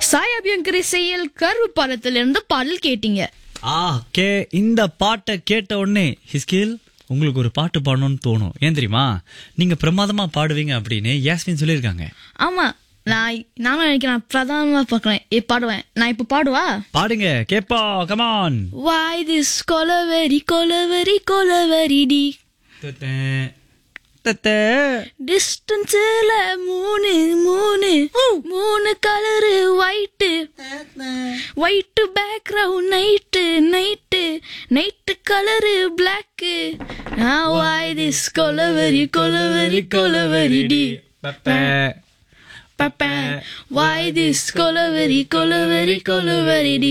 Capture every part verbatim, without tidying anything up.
சாய் அபியங்கர் இசையில் கருப்பு படத்திலிருந்து பாடல் கேட்டீங்க. ஆ கே இந்த பாட்டை கேட்ட உடனே ஹிஸ்கில் உங்களுக்கு ஒரு பாட்டு பாடணும்னு தோணும். ஏன் தெரியுமா? நீங்க பிரமாதமா பாடுவீங்க அப்படின்னு யாஸ்மின் சொல்லியிருக்காங்க. ஆமா, நான் நானும் நினைக்கிறேன் பிரதானமா பாக்குறேன் பாடுவேன். நான் இப்ப பாடுவா? பாடுங்க கேப்பா, கமான். Why this கொலவெறி கொலவெறி கொலவெறி டி டிஸ்டன்ஸ்ல மூணு மூணு மூணு colour white white background night night night colour block. Why this கொலவெறி கொலவெறி கொலவெறி D Papa, why this கொலவெறி கொலவெறி கொலவெறி D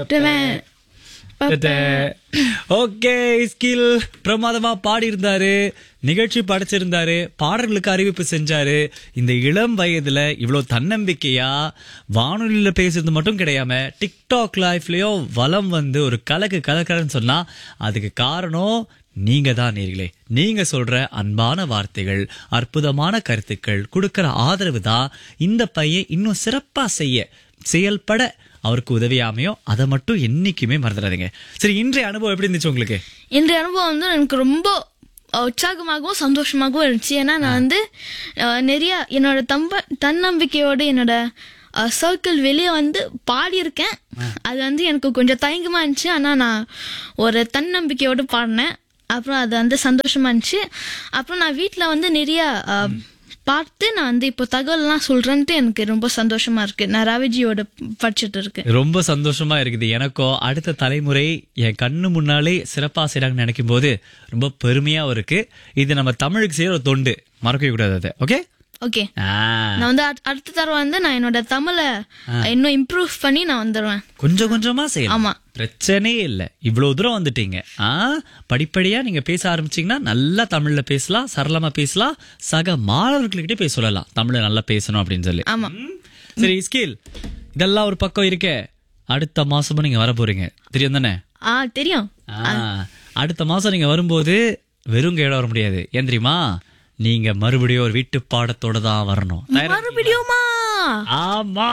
okay, skill பிரமாதமா பாடி இருந்தாரு, நிகழ்ச்சி படைச்சிருந்தாரு, பாடல்களுக்கு அறிவிப்பு செஞ்சாரு. இந்த இளம் வயதுல இவ்வளவு தன்னம்பிக்கையா வானொலியில பேசுறது மட்டும் கிடையாம டிக்டாக் லைஃப்லயோ வலம் வந்து ஒரு கலக்கு கலக்கிறன்னு சொன்னா அதுக்கு காரணம் நீங்க தான் நேர்களே. நீங்க சொல்ற அன்பான வார்த்தைகள், அற்புதமான கருத்துக்கள், கொடுக்கிற ஆதரவு தான் இந்த பையன் இன்னும் சிறப்பா செய்ய செயல்பட அவருக்கு உதவியாமையோ அதை மட்டும் என்னைக்குமே மறந்துடாதீங்க. சரி, இன்றைய அனுபவம் எப்படி இருந்துச்சு உங்களுக்கு? இன்றைய அனுபவம் வந்து எனக்கு ரொம்ப உற்சாகமாகவும் சந்தோஷமாகவும் இருந்துச்சு. ஏன்னா நான் வந்து நிறைய என்னோட தம்ப தன்னம்பிக்கையோடு என்னோட சர்க்கிள் வெளியே வந்து பாடியிருக்கேன். அது வந்து எனக்கு கொஞ்சம் தயங்கமா இருந்துச்சு. ஆனா நான் ஒரு தன்னம்பிக்கையோடு பாடினேன். அப்புறம் அது வந்து சந்தோஷமா இருந்துச்சு. அப்புறம் நான் வீட்டில் வந்து நிறைய பார்த்து நான் வந்து இப்போ தகவல்லாம் சொல்றேன்ட்டு எனக்கு ரொம்ப சந்தோஷமா இருக்கு. நான் ராவிஜியோட படிச்சுட்டு இருக்கேன். ரொம்ப சந்தோஷமா இருக்குது எனக்கோ. அடுத்த தலைமுறை என் கண்ணு முன்னாலே சிறப்பா செய்யறாங்கன்னு நினைக்கும் போது ரொம்ப பெருமையா இருக்கு. இது நம்ம தமிழுக்கு செய்யற ஒரு தொண்டு, மறக்கவே கூடாது அதை. ஓகே ஓகே நான் வந்து அடுத்த தடவை வந்து நான் என்னோட தமிழை இன்னும் இம்ப்ரூவ் பண்ணி நான் வந்துடுவேன். கொஞ்சம் கொஞ்சமா செய்யலாம். ஆமா, பிரச்சனையே இல்ல. இவ்வளவு தூரம் வந்துட்டீங்க. ஆ படிப்படியா நீங்க பேச ஆரம்பிச்சீங்கன்னா நல்லா தமிழ்ல பேசலாம், சரளமா பேசலாம், சக மாணவர்கள்கிட்ட பேச சொல்லலாம் தமிழ்ல நல்லா பேசணும் அப்படின்னு சொல்லி. ஆமா. சரி ஸ்கில், இதெல்லாம் ஒரு பக்கம் இருக்க. அடுத்த மாசமும் நீங்க வர போறீங்க, தெரியும் தானே? ஆ தெரியும். அடுத்த மாசம் நீங்க வரும்போது வெறும் கையோட வர முடியாது. ஏன் தெரியுமா? நீங்க மறுபடியும் ஒரு வீட்டு பாடத்தோட தான் வரணும். மறுபடியுமா? ஆமா,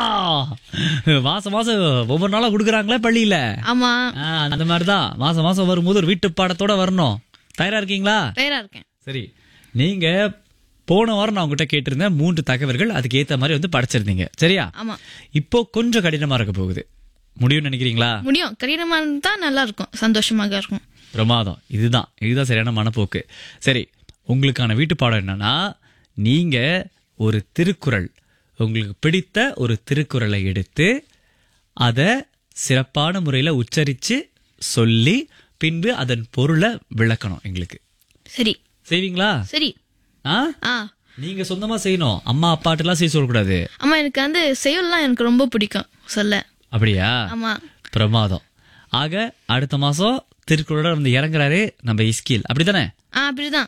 மாசம் மாசம் ஒவ்வொரு நாளா குடுக்கறாங்களே பள்ளியில. ஆமா, அந்த மாதிரிதான் மாசம் மாசம் வரும்போது ஒரு வீட்டு பாடத்தோட வரணும். தயாரா இருக்கீங்களா? தயாரா இருக்கேன். சரி, நீங்க போன வாரம் நான் உங்ககிட்ட கேட்டிருந்தேன் மூன்று தகவல்கள், அதுக்கு ஏத்த மாதிரி வந்து படிச்சிருந்தீங்க, சரியா? ஆமா. இப்போ கொஞ்சம் கடினமா இருக்க போகுது. முடியும்னு நினைக்கிறீங்களா? முடியும். கடினமா இருந்தா நல்லா இருக்கும், சந்தோஷமாக இருக்கும். பிரமாதம். இதுதான் இதுதான் சரியான மனப்போக்கு. சரி, உங்களுக்கான வீட்டு பாடம் என்னன்னா, நீங்க ஒரு திருக்குறள், உங்களுக்கு பிடித்த ஒரு திருக்குறளை எடுத்து அதை சிறப்பான முறையில உச்சரிச்சு சொல்லி பின்பு அதன் பொருளை விளக்கணும் எங்களுக்கு. சரி, செய்வீங்களா? சரி. நீங்க சொந்தமா செய்யணும், அம்மா அப்பாட்டு எல்லாம் செய்ய சொல்லக்கூடாது. அம்மா, எனக்கு வந்து செய்யலாம் எனக்கு ரொம்ப பிடிக்கும் சொல்ல. அப்படியா? ஆமா. பிரமாதம். ஆக அடுத்த மாசம் திருக்குறளோட வந்து இறங்குறாரு நம்ம இஸ்கில், அப்படித்தானே? அப்படிதான்.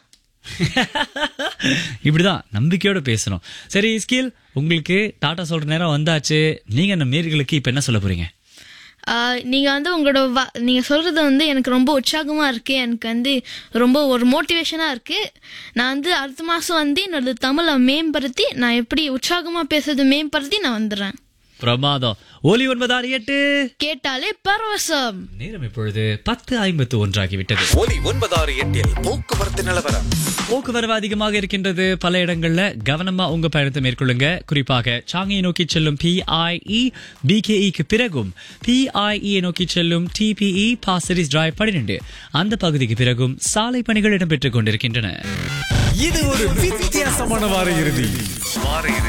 இப்படிதான் நம்பிக்கையோட பேசணும். சரி இஸ்கில், உங்களுக்கு டாடா சொல்ற நேரம் வந்தாச்சு. நீங்க நம்ம நேயர்களுக்கு இப்ப என்ன சொல்ல போறீங்க? நீங்க வந்து உங்களோட நீங்க சொல்றது வந்து எனக்கு ரொம்ப உற்சாகமா இருக்கு. எனக்கு வந்து ரொம்ப ஒரு மோட்டிவேஷனா இருக்கு. நான் வந்து அடுத்த மாசம் வந்து என்னோட தமிழை மேம்படுத்தி, நான் எப்படி உற்சாகமா பேசுறது மேம்படுத்தி நான் வந்துடுறேன். பிரமாதம். ஒலி ஒன்பதாறு எட்டு கேட்டாலே பரவசம். நேரம் இப்பொழுது பத்து ஐம்பத்து ஒன்றாகிவிட்டது. ஒலி ஒன்பதாறு எட்டில் போக்குவரத்து நிலவரம். போக்குவரவு அதிகமாக இருக்கின்றது. பல இடங்கள்ல கவனமா உங்க பயணத்தை மேற்கொள்ளுங்க. குறிப்பாக சாங்கியை நோக்கி செல்லும் பிஐஇ பிகேஇக்கு பிறகும் பிஐஇ நோக்கி செல்லும் டிபிஇ பாசரிஸ் டிரைவ் பன்னிரண்டு அந்த பகுதிக்கு பிறகும் சாலை பணிகள் இடம்பெற்றுக் கொண்டிருக்கின்றன. இது ஒரு வித்தியாசமான வார இறுதி.